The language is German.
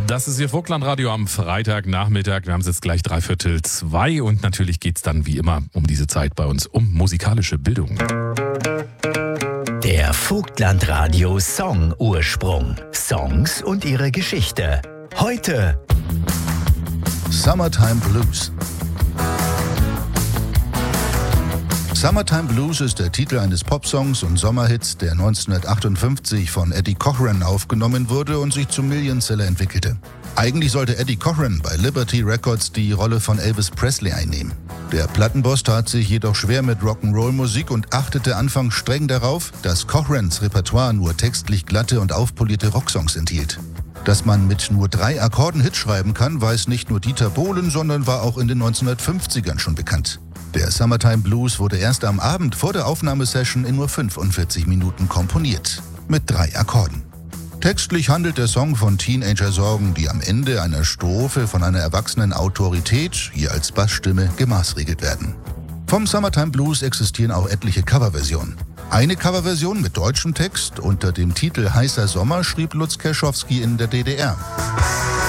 Das ist Ihr Vogtlandradio am Freitagnachmittag. Wir haben es jetzt gleich 1:45 und natürlich geht es dann wie immer um diese Zeit bei uns um musikalische Bildung. Der Vogtlandradio Song Ursprung. Songs und ihre Geschichte. Heute Summertime Blues. Summertime Blues ist der Titel eines Popsongs und Sommerhits, der 1958 von Eddie Cochran aufgenommen wurde und sich zum Millionseller entwickelte. Eigentlich sollte Eddie Cochran bei Liberty Records die Rolle von Elvis Presley einnehmen. Der Plattenboss tat sich jedoch schwer mit Rock'n'Roll-Musik und achtete anfangs streng darauf, dass Cochrans Repertoire nur textlich glatte und aufpolierte Rocksongs enthielt. Dass man mit nur 3 Akkorden Hits schreiben kann, weiß nicht nur Dieter Bohlen, sondern war auch in den 1950ern schon bekannt. Der Summertime Blues wurde erst am Abend vor der Aufnahmesession in nur 45 Minuten komponiert. Mit 3 Akkorden. Textlich handelt der Song von Teenager-Sorgen, die am Ende einer Strophe von einer erwachsenen Autorität, hier als Bassstimme, gemaßregelt werden. Vom Summertime Blues existieren auch etliche Coverversionen. Eine Coverversion mit deutschem Text unter dem Titel Heißer Sommer schrieb Lutz Kerschowski in der DDR.